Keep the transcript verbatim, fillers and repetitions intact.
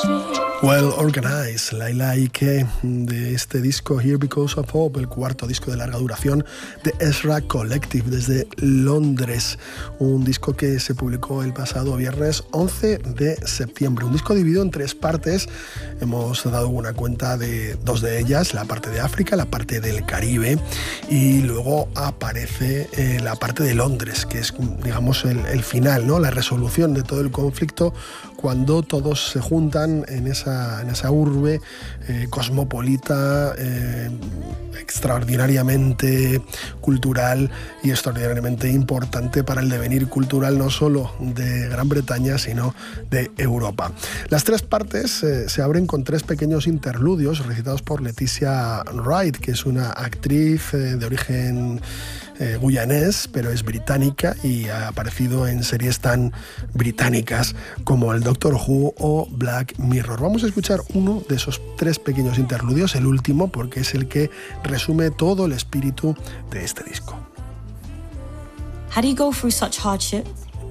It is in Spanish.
Well Organized, Laila Ike, de este disco Here Because of Hope, el cuarto disco de larga duración de Ezra Collective desde Londres, un disco que se publicó el pasado viernes once de septiembre, un disco dividido en tres partes. Hemos dado una cuenta de dos de ellas, la parte de África, la parte del Caribe, y luego aparece eh, la parte de Londres, que es, digamos, el, el final, ¿no? La resolución de todo el conflicto, cuando todos se juntan en esa, en esa urbe eh, cosmopolita, eh, extraordinariamente cultural y extraordinariamente importante para el devenir cultural no solo de Gran Bretaña, sino de Europa. Las tres partes eh, se abren con tres pequeños interludios recitados por Leticia Wright, que es una actriz eh, de origen eh, guyanés, pero es británica y ha aparecido en series tan británicas como el Doctor Who o Black Mirror. Vamos a escuchar uno de esos tres pequeños interludios, el último, porque es el que resume todo el espíritu de este disco. How do you go through such hardship